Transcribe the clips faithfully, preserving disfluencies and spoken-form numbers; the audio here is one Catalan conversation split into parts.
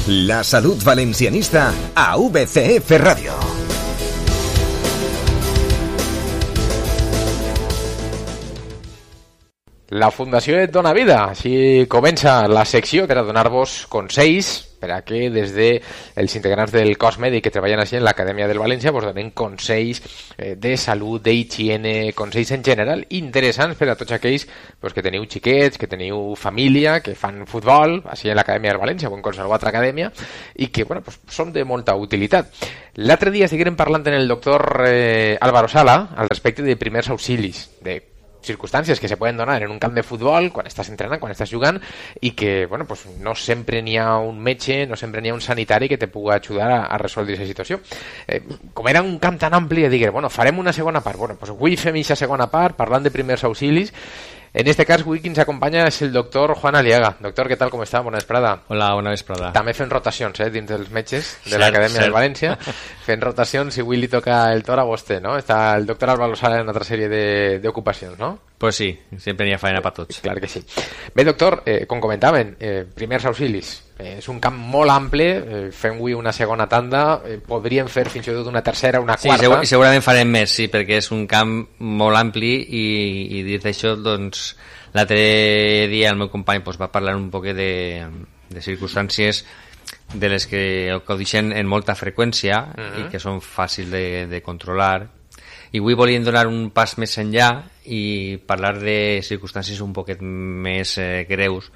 La salud valencianista a V C F Radio. La Fundació Et Dona Vida. Així comença la secció per a donar-vos consells per a que des dels integrants del cos mèdic que treballen així en l'Acadèmia del València vos donen consells de salut, d'higiene, consells en general interessants per a tots aquells pues, que teniu xiquets, que teniu família, que fan futbol així en l'Acadèmia del València o en qualsevol altra acadèmia i que bueno, pues, són de molta utilitat. L'altre dia estiguérem parlant amb el doctor eh, Álvaro Sala al respecte de primers auxilis, de circumstàncies que se poden donar en un camp de futbol quan estàs entrenant, quan estàs jugant i que bueno, pues no sempre n'hi ha un metge, no sempre n'hi ha un sanitari que te pugui ajudar a, a resoldre aquesta situació. Eh, com era un camp tan ampli, digué, bueno, farem una segona part. Bueno, pues avui fem aquesta segona part parlant de primers auxilis. En este cas, avui qui ens acompanya és el doctor Juan Aliaga. Doctor, què tal, com està? Bona vesprada. Hola, bona vesprada. També fent rotacions, eh, dins dels metges de l'Acadèmia del València. Fent rotacions, si avui li toca el torn a vostè, no? Està el doctor Álvaro Sala en una altra sèrie d'ocupacions, no? Pues sí, sempre n'hi ha feina per tots. Clar que sí. Bé, doctor, eh, com comentaven, eh, primers auxilis. Eh, és un camp molt ample, eh, fem avui una segona tanda, eh, podríem fer fins i tot una tercera, una quarta. Sí, segur, segurament farem més, sí, perquè és un camp molt ampli i, i dit això, doncs, l'altre dia el meu company pues, va parlar un poc de, de circumstàncies de les que acudixen en molta freqüència uh-huh. i que són fàcils de, de controlar. I avui volíem donar un pas més enllà i parlar de circumstàncies un poquet més eh, greus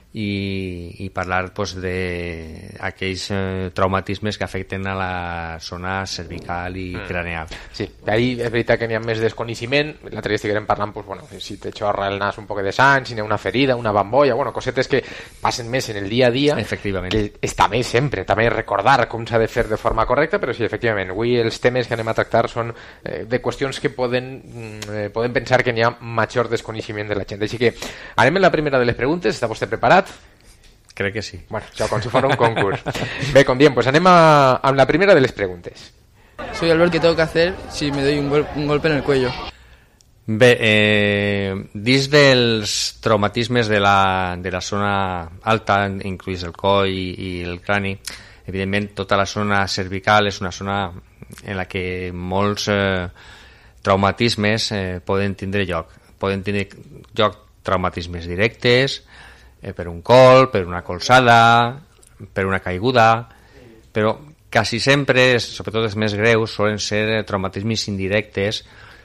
i, i parlar pues, de aquells eh, traumatismes que afecten a la zona cervical i mm. craneal. Sí, ahí és veritat que n'hi ha més desconeixement. L'altre dia estiguem parlant pues, bueno, si te xorra el nas un poc de sang, si n'hi ha una ferida, una bambolla, bueno, cosetes que passen més en el dia a dia. Efectivament. Que està bé sempre, també recordar com s'ha de fer de forma correcta, però sí, efectivament, avui els temes que anem a tractar són eh, de qüestions que poden, eh, poden pensar que n'hi ha major desconeixement de la gent. Així que anem en la primera de les preguntes. Està vostè preparat? Crec que sí. Bueno, això com si fos un concurs. Bé, com diem, pues anem a, a la primera de les preguntes. Soy Albert, ¿qué tengo que hacer si me doy un, gol un golpe en el cuello? Bé, eh, dins dels traumatismes de la, de la zona alta, incluïs el coll i, i el crani, evidentment tota la zona cervical és una zona en la que molts eh, traumatismes eh, poden tindre lloc. Poden tindre lloc traumatismes directes, eh, per un col, per una colzada, per una caiguda, però quasi sempre, sobretot els més greus, solen ser traumatismes indirectes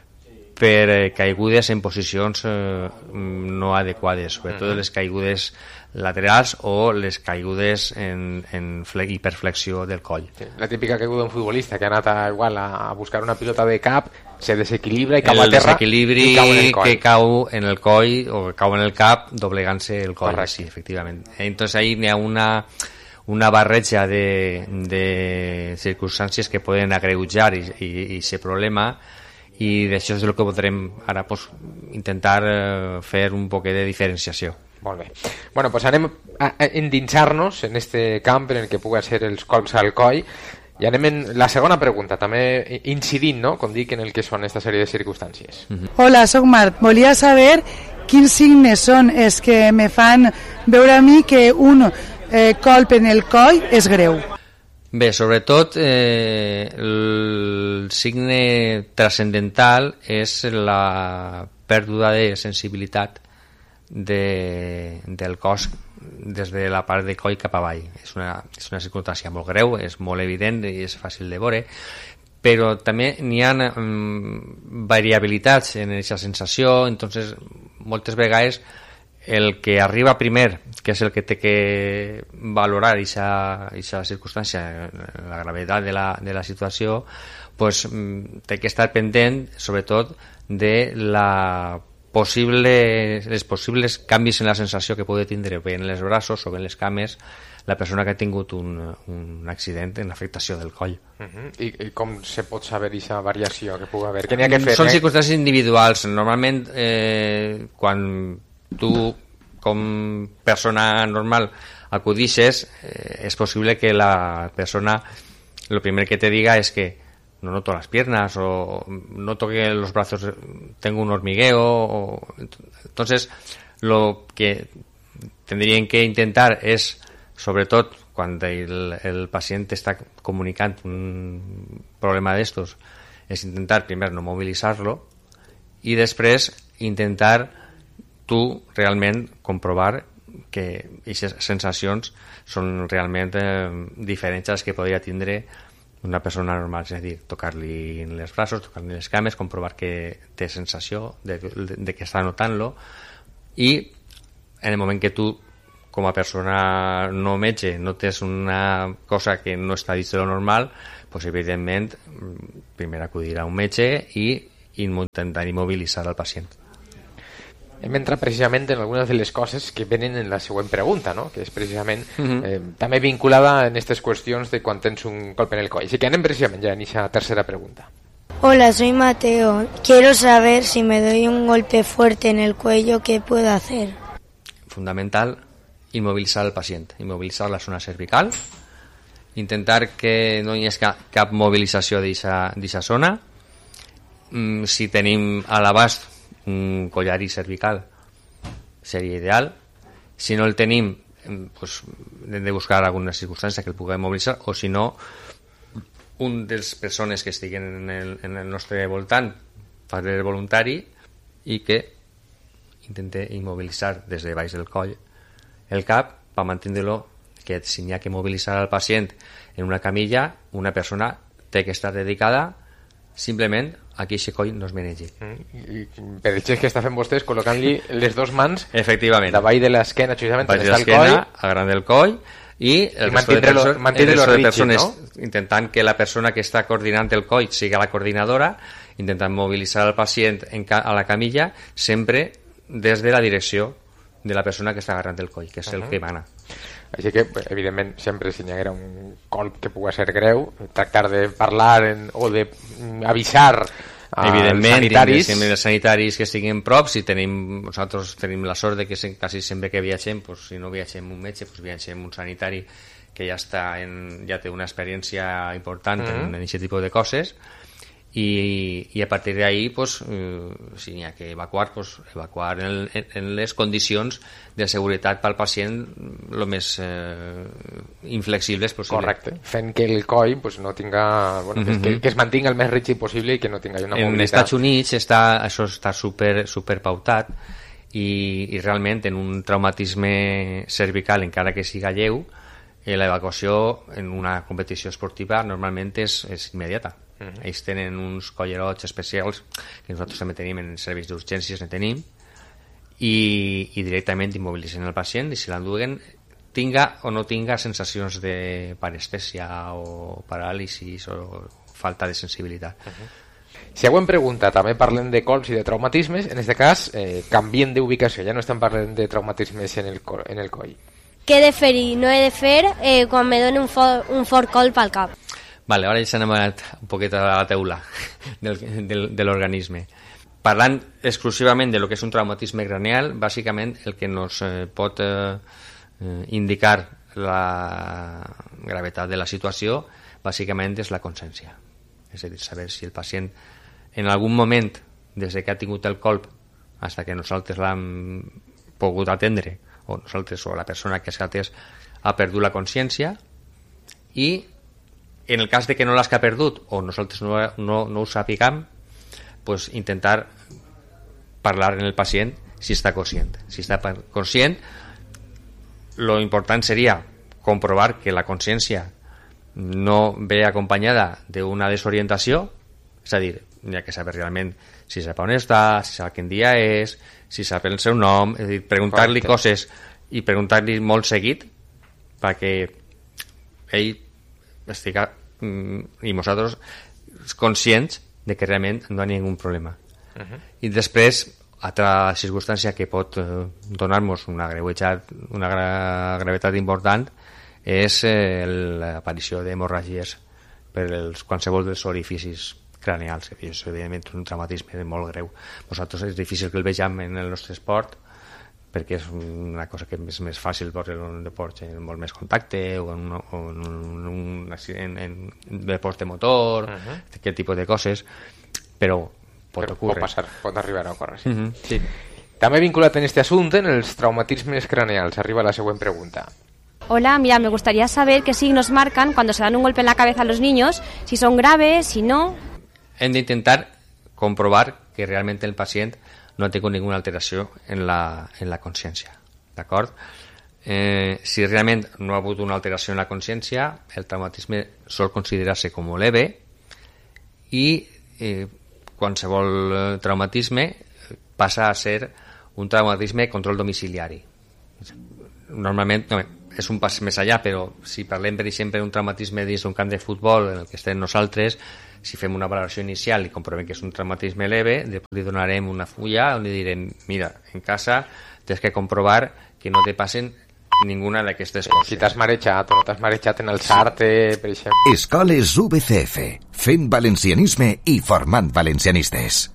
per eh, caigudes en posicions eh, no adequades, sobretot uh-huh. les caigudes laterals o les caigudes en, en fle hiperflexió del coll. Sí, la típica caiguda d'un futbolista que ha anat a, igual, a buscar una pilota de cap, se desequilibra i cau a terra desequilibri i cau en el coll. Que cau en el coll o que cau en el cap doblegant-se el coll. Correcte. Sí, efectivament. Entonces ahí hi ha una, una barreja de, de circumstàncies que poden agreujar i, i, i ser problema, i d'això és el que podrem ara pues, intentar eh, fer un poc de diferenciació. Molt bé. Bueno, pues anem a endinsar-nos en este camp en el que pugui ser els colps al coll i anem en la segona pregunta, també incidint, no?, com dic, en el que són aquesta sèrie de circumstàncies. Uh-huh. Hola, soc Marc. Volia saber quins signes són els que me fan veure a mi que un eh, colp en el coll és greu. Bé, sobretot eh, el signe transcendental és la pèrdua de sensibilitat de, del cos des de la part de coll cap avall. És una, és una circumstància molt greu, és molt evident i és fàcil de veure, però també n'hi ha um, variabilitats en aquesta sensació, entonces moltes vegades el que arriba primer, que és el que té que valorar aquesta circumstància, la gravetat de la, de la situació, pues, té que estar pendent sobretot de la possible, les possibles canvis en la sensació que pugui tindre bé en els braços o bé en les cames la persona que ha tingut un, un accident en afectació del coll. Uh-huh. I, I com se pot saber aquesta variació que pugui haver? Què n'hi ha que fer? Són eh? circumstàncies individuals. Normalment, eh, quan tu, com persona normal, acudixes, eh, és possible que la persona, lo primer que te diga es que no noto las piernas o noto que los brazos tengo un hormigueo. O... Entonces, lo que tendrían que intentar es, sobretot, quan el, el pacient està comunicant un problema d'estos, és intentar primer no mobilitzar-lo i després intentar tu realment comprovar que aquestes sensacions són realment eh, diferents a les que podria tindre una persona normal, és a dir, tocar-li en els braços, tocar-li les cames, comprovar que té sensació de, de, de que està notant-lo, i en el moment que tu com a persona no metge notes una cosa que no està dins de lo normal, pues evidentment primer acudir a un metge i intentar immobilitzar el pacient. Hem entrat precisament en algunes de les coses que venen en la següent pregunta, ¿no? Que és precisament uh-huh. eh, també vinculada en aquestes qüestions de quan tens un colp en el coll. Així que anem precisament ja en aquesta tercera pregunta. Hola, soy Mateo. Quiero saber si me doy un golpe fuerte en el cuello, ¿qué puedo hacer? Fundamental, inmobilitzar el pacient, inmobilitzar la zona cervical, intentar que no hi hagi cap, cap mobilització d'aquesta zona. Mm, si tenim a l'abast un collari cervical seria ideal. Si no el tenim, pues, hem de buscar alguna circumstància que el puguem mobilitzar, o si no, un dels persones que estiguen en el, en el nostre voltant fa el voluntari i que intente immobilitzar des de baix del coll el cap per mantenir-lo, que si n'hi ha que mobilitzar al pacient en una camilla, una persona té que estar dedicada simplement a que aquest coll no es menegi. Mm, i per el gest que està fent vostès, col·locant-li les dues mans efectivament davall de l'esquena, precisament on està el coll, agrand del coll, i el I resto de, perso el resto de persones, no? Intentant que la persona que està coordinant el coll sigui la coordinadora, intentant mobilitzar el pacient en ca a la camilla, sempre des de la direcció de la persona que està agarrant el coll, que és uh -huh. el que mana. Així que, evidentment, sempre si hi haguera un colp que pugui ser greu, tractar de parlar en, o d'avisar evidentment, sanitaris. Evidentment, els sanitaris que estiguin prop, si tenim, nosaltres tenim la sort de que quasi sempre que viatgem, pues, si no viatgem un metge, pues, viatgem un sanitari que ja, està en, ja té una experiència important uh -huh. en aquest tipus de coses, i, i a partir d'ahí pues, eh, si n'hi ha que evacuar, pues, evacuar en, en, en les condicions de seguretat pel pacient el més eh, inflexibles possible. Correcte, fent que el coll pues, no tinga, bueno, uh-huh. que, que es mantingui el més rígid possible i que no tinga una mobilitat. En Estats Units està, això està super, super pautat i, i realment en un traumatisme cervical, encara que siga lleu, eh, l'evacuació en una competició esportiva normalment és, és immediata. Uh-huh. Ells tenen uns collerots especials que nosaltres també tenim en serveis d'urgències, ne tenim, i, i directament immobilitzen el pacient i si l'enduguen tinga o no tinga sensacions de parestèsia o paràlisis o falta de sensibilitat. Uh-huh. Següent pregunta, també parlem de colps i de traumatismes, en aquest cas eh, canviem d'ubicació, ja no estem parlant de traumatismes en el, en el coll. Què he de fer i no he de fer eh, quan me doni un, for, un fort colp al cap? Vale, ara ja s'ha anat un poquet a la teula del, del, de l'organisme. Parlant exclusivament de lo que és un traumatisme craneal, bàsicament el que nos eh, pot eh, indicar la gravetat de la situació bàsicament és la consciència. És a dir, saber si el pacient en algun moment, des que ha tingut el colp fins que nosaltres l'hem pogut atendre, o nosaltres o la persona que s'ha atès ha perdut la consciència, i en el cas de que no l'has que ha perdut o nosaltres no, no, no ho sapiguem, pues intentar parlar en el pacient si està conscient. Si està conscient, lo important seria comprovar que la consciència no ve acompanyada d'una desorientació, és a dir, hi ha que saber realment si sap on està, si sap quin dia és, si sap el seu nom, és a dir, preguntar-li coses i preguntar-li molt seguit perquè ell estiga i nosaltres conscients de que realment no hi ha ningun problema. Uh-huh. I després, altra circumstància que pot eh, donar-nos una gravetat, una gra gravetat important és eh, l'aparició d'hemorràgies per els, qualsevol dels orificis craneals, que és evidentment un traumatisme molt greu. Nosaltres és difícil que el vegem en el nostre esport perquè és una cosa que és més fàcil veure en un deport en molt més contacte o en un, o en un, un accident en un deport de motor, uh -huh. aquest tipus de coses, però pot però ocórrer. Pot passar, pot arribar a ocórrer, sí. Uh -huh, sí. També vinculat en aquest assumpte, en els traumatismes craneals, arriba la següent pregunta. Hola, mira, me gustaría saber qué signos marcan cuando se dan un golpe en la cabeza a los niños, si son graves, si no. Hem d'intentar comprovar que realment el pacient no té ninguna alteració en la, en la consciència, d'acord? Eh, si realment no ha hagut una alteració en la consciència, el traumatisme sol considerar-se com leve i eh, qualsevol traumatisme passa a ser un traumatisme de control domiciliari. Normalment, no, és un pas més allà, però si parlem, per exemple, d'un traumatisme dins d'un camp de futbol en el que estem nosaltres, si fem una valoració inicial i comprovem que és un traumatisme leve, després li donarem una fulla on li direm, mira, en casa tens que comprovar que no te passen ninguna d'aquestes coses. Si t'has marejat o no t'has marejat en alçar-te, per exemple. Escoles U B C F, fent valencianisme i formant valencianistes.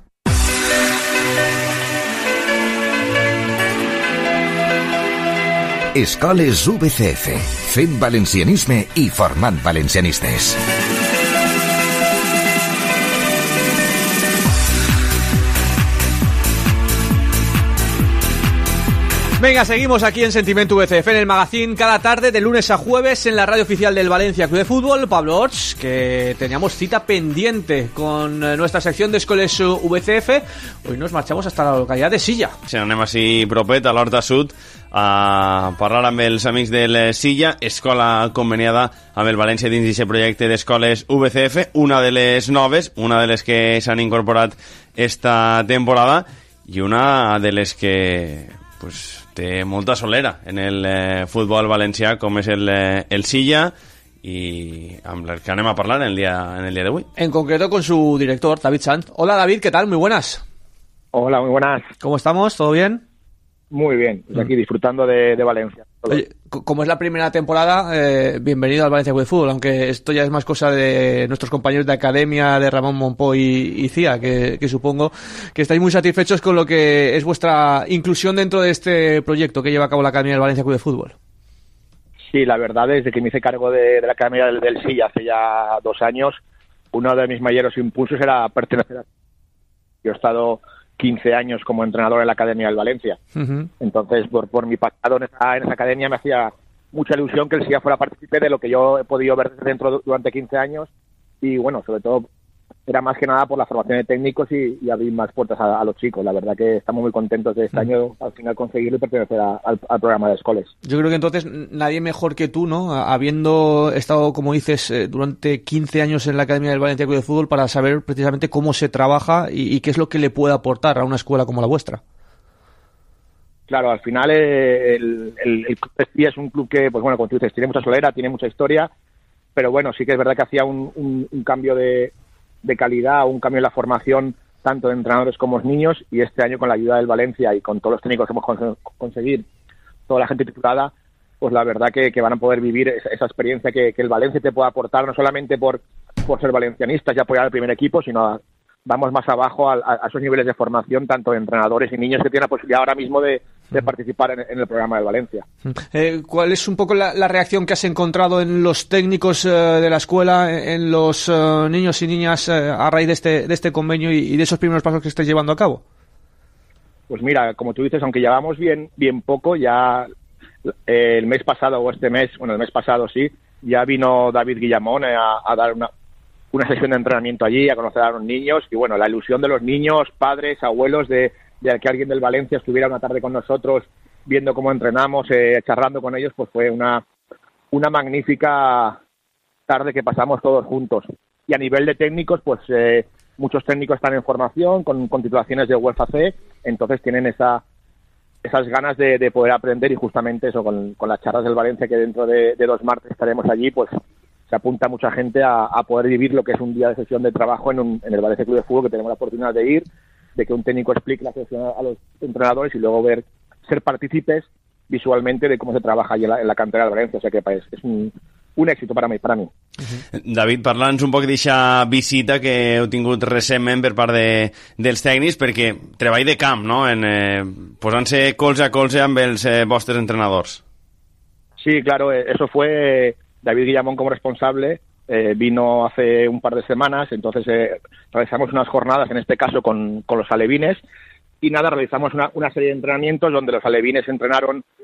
Escoles U B C F, fent valencianisme i formant valencianistes. Venga, seguimos aquí en Sentimiento V C F, en el magazine cada tarde de lunes a jueves en la radio oficial del Valencia Club de Fútbol. Pablo Orts, que teníamos cita pendiente con nuestra sección de Escoles V C F. Hoy nos marchamos hasta la localidad de Silla. Sí, anem així propet, a l'Horta Sud, a parlar amb els amics del Silla, escola conveniada amb el València dins d'aquest projecte d'Escoles V C F, una de les noves, una de les que s'han incorporat esta temporada i una de les que pues, té molta solera en el eh, futbol valencià, com és el, eh, el Silla, y amb el que anem a parlar en el día en el día de hoy. En concreto con su director, David Sanz. Hola David, ¿qué tal? Muy buenas. Hola, muy buenas. ¿Cómo estamos? ¿Todo bien? Muy bien, pues aquí disfrutando de, de Valencia. Oye, como es la primera temporada, eh, bienvenido al Valencia Club de Fútbol, aunque esto ya es más cosa de nuestros compañeros de academia, de Ramón Monpó y, y Cía, que, que supongo que estáis muy satisfechos con lo que es vuestra inclusión dentro de este proyecto que lleva a cabo la Academia del Valencia Club de Fútbol. Sí, la verdad, desde que me hice cargo de, de la Academia del, del Silla hace ya dos años, uno de mis mayores impulsos era pertenecer a... Yo he estado quince años como entrenador en la Academia del Valencia. Uh-huh. Entonces, por, por mi pasado en esa, en esa academia me hacía mucha ilusión que el Silla fuera partícipe de lo que yo he podido ver dentro durante quince años y, bueno, sobre todo era más que nada por la formación de técnicos y, y abrir más puertas a, a los chicos. La verdad que estamos muy contentos de este uh-huh. año al final conseguirlo y pertenecer a, al, al programa de Escoles. Yo creo que entonces nadie mejor que tú, ¿no? Habiendo estado, como dices, eh, durante quince años en la Academia del Valencia Club de Fútbol para saber precisamente cómo se trabaja y, y qué es lo que le puede aportar a una escuela como la vuestra. Claro, al final eh, el, el, el Club de Silla es un club que, pues bueno, como tú dices, tiene mucha solera, tiene mucha historia, pero bueno, sí que es verdad que hacía un, un, un cambio de de calidad, un cambio en la formación tanto de entrenadores como de niños, y este año con la ayuda del Valencia y con todos los técnicos que hemos cons- conseguido, toda la gente titulada, pues la verdad que, que van a poder vivir esa, esa experiencia que, que el Valencia te puede aportar, no solamente por, por ser valencianistas y apoyar al primer equipo, sino a, vamos más abajo a, a esos niveles de formación tanto de entrenadores y niños que tienen la posibilidad ahora mismo de, de participar en, en el programa del Valencia. Eh, ¿Cuál es un poco la, la reacción que has encontrado en los técnicos eh, de la escuela, en los eh, niños y niñas eh, a raíz de este, de este convenio y, y de esos primeros pasos que estáis llevando a cabo? Pues mira, como tú dices, aunque llevamos bien, bien poco, ya eh, el mes pasado o este mes, bueno, el mes pasado sí, ya vino David Guillamón a, a dar una una sesión de entrenamiento allí, a conocer a los niños, y bueno, la ilusión de los niños, padres, abuelos, de, de que alguien del Valencia estuviera una tarde con nosotros, viendo cómo entrenamos, eh, charlando con ellos, pues fue una, una magnífica tarde que pasamos todos juntos. Y a nivel de técnicos, pues eh, muchos técnicos están en formación, con, con titulaciones de UEFA C, entonces tienen esa esas ganas de, de poder aprender, y justamente eso, con, con las charlas del Valencia, que dentro de, de dos martes estaremos allí, pues se apunta mucha gente a, a poder vivir lo que es un día de sesión de trabajo en, un, en el Valencia Club de Fútbol, que tenemos la oportunidad de ir, de que un técnico explique la sesión a los entrenadores y luego ver, ser partícipes visualmente de cómo se trabaja allí en la, en la cantera del Valencia. O sea que es, es un, un èxit per a mi, per a mi. Uh-huh. David, parla'ns un poc d'aquesta visita que heu tingut recentment per part de, dels tècnics, perquè treball de camp, no?, en eh, posant-se colze a colze amb els eh, vostres entrenadors. Sí, claro, eso fue David Guillamón como responsable. Eh, vino hace un par de semanas, entonces eh, realizamos unas jornadas, en este caso con, con los alevines, y nada, realizamos una, una serie de entrenamientos donde los alevines entrenaron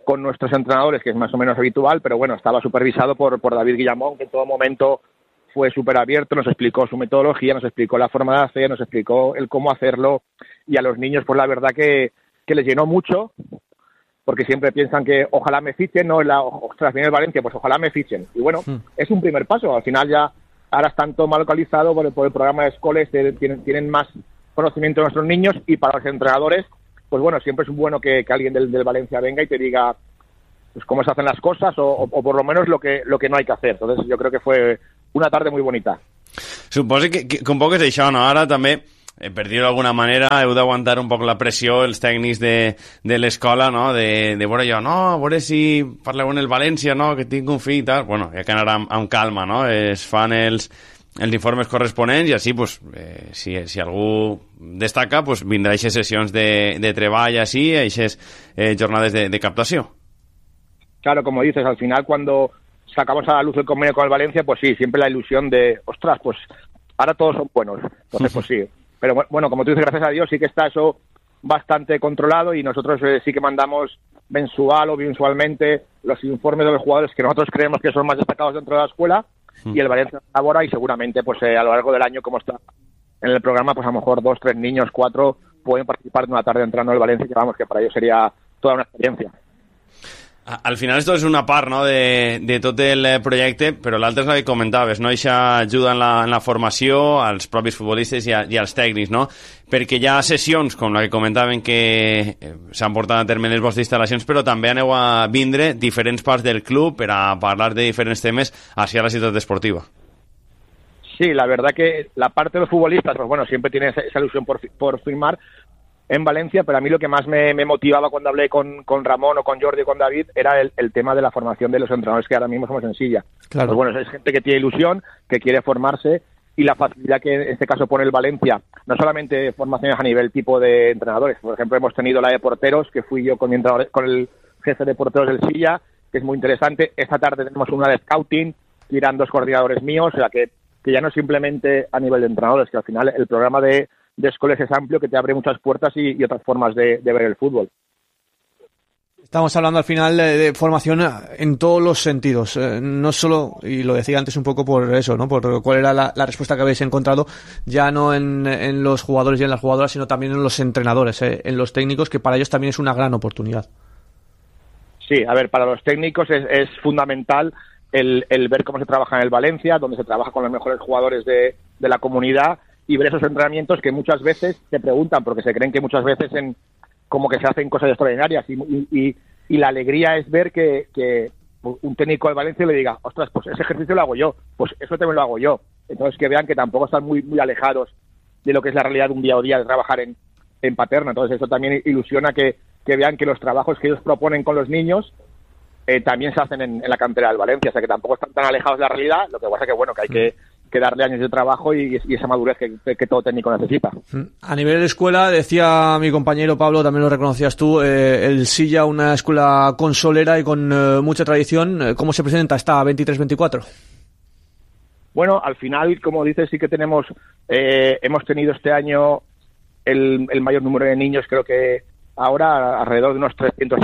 con nuestros entrenadores, que es más o menos habitual, pero bueno, estaba supervisado por, por David Guillamón, que en todo momento fue súper abierto, nos explicó su metodología, nos explicó la forma de hacer, nos explicó el cómo hacerlo, y a los niños, pues la verdad que, que les llenó mucho, porque siempre piensan que ojalá me fichen, no, la, ostras, viene el Valencia, pues ojalá me fichen. Y bueno, sí. Es un primer paso, al final ya, ahora están todo mal localizado por el, por el programa de escoles, tienen, tienen más conocimiento de nuestros niños, y para los entrenadores, pues bueno, siempre es bueno que, que alguien del, del Valencia venga y te diga pues cómo se hacen las cosas o, o, o por lo menos lo que lo que no hay que hacer. Entonces yo creo que fue una tarde muy bonita. Suposo que, que, que un poc és això, no? Ara també, eh, per dir-ho d'alguna manera, heu d'aguantar un poc la pressió, els tècnics de, de l'escola, no? De, de veure jo, no, a veure si parleu en el València, no? Que tinc un fill i tal. Bueno, ja que anarà amb, amb calma, no? Es fan els els informes corresponents i així, pues, eh, si, si algú destaca, pues, vindrà a aquestes sessions de, de treball així, a aquestes eh, jornades de, de captació. Claro, como dices, al final cuando sacamos a la luz el convenio con el Valencia, pues sí, siempre la ilusión de, ostras, pues ahora todos son buenos. Entonces, pues sí. Pero bueno, como tú dices, gracias a Dios sí que está eso bastante controlado y nosotros eh, sí que mandamos mensual o mensualmente los informes de los jugadores que nosotros creemos que son más destacados dentro de la escuela. Y el Valencia elabora y seguramente pues eh, a lo largo del año, como está en el programa, pues a lo mejor dos, tres niños, cuatro pueden participar de una tarde entrando en el Valencia, que vamos, que para ellos sería toda una experiencia. Al final esto és una part, no?, de, de tot el projecte, però l'altre és el que comentaves, no? Eixa ajuda en la, en la formació als propis futbolistes i, a, i als tècnics, no? Perquè hi ha sessions, com la que comentaven, que s'han portat a terme les vostres instal·lacions, però també aneu a vindre diferents parts del club per a parlar de diferents temes hacia la ciutat esportiva. Sí, la verdad que la parte de los futbolistas, pues bueno, siempre tiene esa ilusión por, por firmar en Valencia, pero a mí lo que más me, me motivaba cuando hablé con, con Ramón o con Jordi o con David era el, el tema de la formación de los entrenadores que ahora mismo somos en Silla. Claro. Pues bueno, es gente que tiene ilusión, que quiere formarse y la facilidad que en este caso pone el Valencia, no solamente formaciones a nivel tipo de entrenadores, por ejemplo hemos tenido la de porteros, que fui yo con, mi entrenador, con el jefe de porteros del Silla, que es muy interesante. Esta tarde tenemos una de scouting, que irán dos coordinadores míos, o sea que, que ya no simplemente a nivel de entrenadores, que al final el programa de de escoles es amplio, que te abre muchas puertas y, y otras formas de, de ver el fútbol. Estamos hablando al final de, de formación en todos los sentidos, eh, no solo, y lo decía antes un poco por eso, ¿no? Por cuál era la, la respuesta que habéis encontrado, ya no en, en los jugadores y en las jugadoras, sino también en los entrenadores, eh, en los técnicos, que para ellos también es una gran oportunidad. Sí, a ver, para los técnicos es, es fundamental el, el ver cómo se trabaja en el Valencia, donde se trabaja con los mejores jugadores de, de la comunidad, y ver esos entrenamientos que muchas veces se preguntan, porque se creen que muchas veces en como que se hacen cosas extraordinarias, y, y, y la alegría es ver que, que un técnico de Valencia le diga, ostras, pues ese ejercicio lo hago yo, pues eso también lo hago yo. Entonces que vean que tampoco están muy muy alejados de lo que es la realidad de un día a día de trabajar en, en Paterna. Entonces eso también ilusiona que, que vean que los trabajos que ellos proponen con los niños eh, también se hacen en, en la cantera del Valencia, o sea que tampoco están tan alejados de la realidad, lo que pasa que bueno, que hay que que darle años de trabajo y, y esa madurez que, que todo técnico necesita. A nivel de escuela, decía mi compañero Pablo, también lo reconocías tú, eh, el Silla, una escuela consolera y con eh, mucha tradición. ¿Cómo se presenta esta veintitrés veinticuatro? Bueno, al final, como dices, sí que tenemos, eh, hemos tenido este año el, el mayor número de niños, creo que ahora alrededor de unos trescientos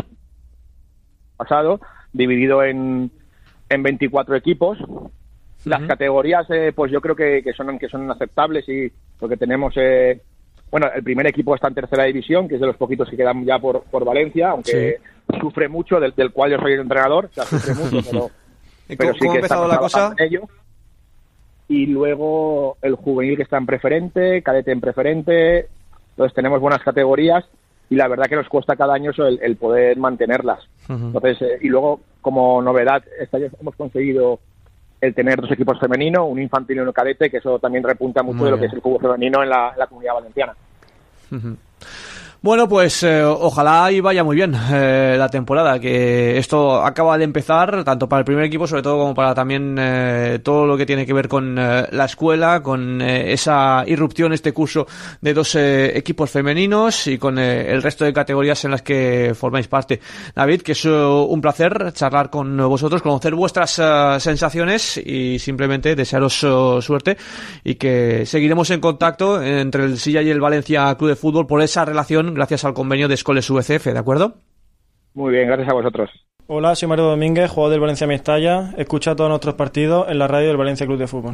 pasado, dividido en, en veinticuatro equipos. Las uh-huh. categorías, eh, pues yo creo que, que son que son aceptables, y porque tenemos, eh, bueno, el primer equipo está en tercera división, que es de los poquitos que quedan ya por, por Valencia, aunque sí. sufre mucho, del, del cual yo soy el entrenador, o sea, sufre mucho, pero, pero sí ¿Cómo que ha empezado la cosa? En ello. Y luego el juvenil, que está en preferente, cadete en preferente, entonces tenemos buenas categorías y la verdad que nos cuesta cada año eso, el, el poder mantenerlas. Uh-huh. Entonces, eh, y luego como novedad, este año hemos conseguido el tener dos equipos femeninos, un infantil y un cadete, que eso también repunta mucho Muy de lo bien. que es el fútbol femenino en la, en la Comunidad Valenciana. Uh-huh. Bueno, pues eh, ojalá y vaya muy bien eh, la temporada, que esto acaba de empezar, tanto para el primer equipo, sobre todo, como para también eh, todo lo que tiene que ver con eh, la escuela, con eh, esa irrupción, este curso de dos eh, equipos femeninos y con eh, el resto de categorías en las que formáis parte. David, que es uh, un placer charlar con vosotros, conocer vuestras uh, sensaciones y simplemente desearos uh, suerte, y que seguiremos en contacto entre el Silla y el Valencia Club de Fútbol por esa relación gracias al convenio de Escoles U V C F, ¿de acuerdo? Muy bien, gracias a vosotros. Hola, soy Mario Domínguez, jugador del Valencia Mestalla. Escucha todos nuestros partidos en la radio del Valencia Club de Fútbol.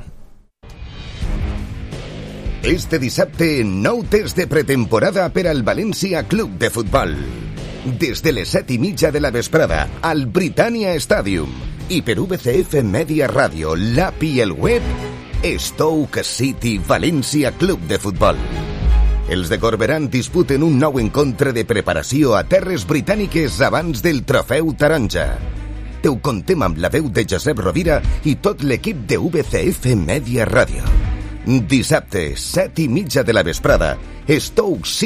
Este dissabte, nou test de pretemporada per al València Club de Futbol. Des de les set i mitja de la vesprada, al Britannia Stadium. I per U V C F Media Ràdio, l'app i el web, Stoke City València Club de Futbol. Els de Corberán disputen un nou encontre de preparació a terres britàniques abans del Trofeu Taronja. Te ho contem amb la veu de Josep Rovira i tot l'equip de U V C F Media Ràdio. Dissabte, set i mitja de la vesprada, Stoke City